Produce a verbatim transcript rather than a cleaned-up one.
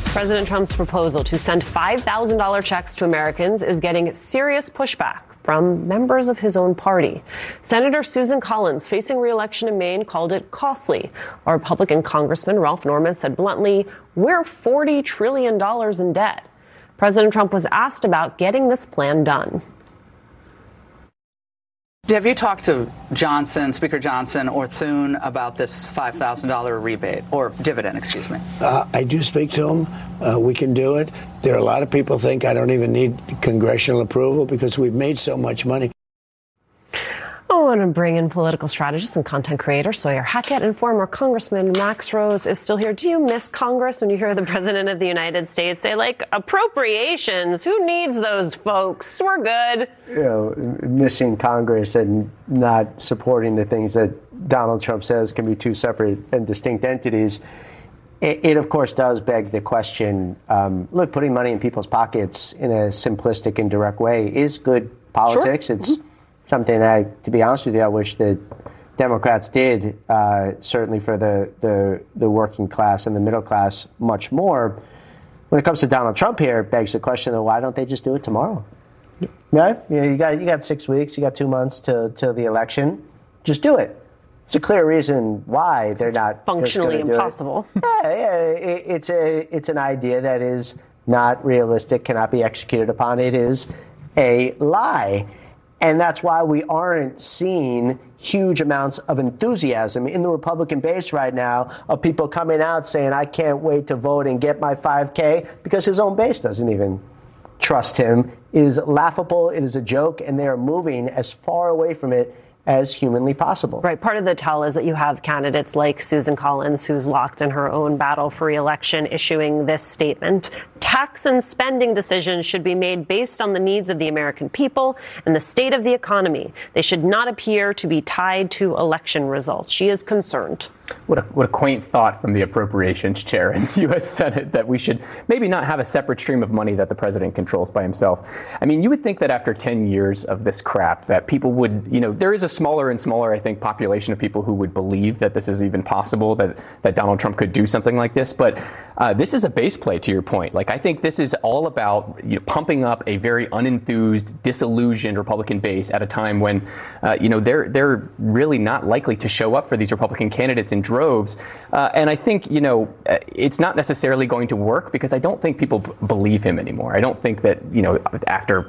President Trump's proposal to send five thousand dollars checks to Americans is getting serious pushback from members of his own party. Senator Susan Collins, facing re-election in Maine, called it costly. A Republican Congressman, Ralph Norman, said bluntly, "We're forty trillion dollars in debt." President Trump was asked about getting this plan done. Have you talked to Johnson, Speaker Johnson, or Thune about this five thousand dollars rebate or dividend, excuse me? Uh, I do speak to him. Uh, we can do it. There are a lot of people think I don't even need congressional approval because we've made so much money. I want to bring in political strategist and content creator Sawyer Hackett, and former Congressman Max Rose is still here. Do you miss Congress when you hear the President of the United States say, like, appropriations? Who needs those folks? We're good. You know, missing Congress and not supporting the things that Donald Trump says can be two separate and distinct entities. It, it of course, does beg the question, um, look, putting money in people's pockets in a simplistic and direct way is good politics. Sure. It's mm-hmm. something I, to be honest with you, I wish that Democrats did, uh, certainly for the, the the working class and the middle class, much more. When it comes to Donald Trump here, it begs the question of why don't they just do it tomorrow? Right? You know, you got you got six weeks, you got two months to till the election. Just do it. It's a clear reason why they're it's not functionally just impossible. It. Yeah, yeah. It, it's a it's an idea that is not realistic, cannot be executed upon. It is a lie. And that's why we aren't seeing huge amounts of enthusiasm in the Republican base right now of people coming out saying, I can't wait to vote and get my five K, because his own base doesn't even trust him. It is laughable. It is a joke. And they are moving as far away from it as humanly possible. Right. Part of the tell is that you have candidates like Susan Collins, who's locked in her own battle for re-election, issuing this statement. Tax and spending decisions should be made based on the needs of the American people and the state of the economy. They should not appear to be tied to election results. She is concerned. What a, what a quaint thought from the appropriations chair in the U S Senate, that we should maybe not have a separate stream of money that the president controls by himself. I mean, you would think that after ten years of this crap, that people would, you know, there is a smaller and smaller, I think, population of people who would believe that this is even possible, that, that Donald Trump could do something like this. But uh, this is a base play, to your point. Like, I think this is all about, you know, pumping up a very unenthused, disillusioned Republican base at a time when, uh, you know, they're they're really not likely to show up for these Republican candidates in droves. Uh, and I think, you know, it's not necessarily going to work, because I don't think people b- believe him anymore. I don't think that, you know, after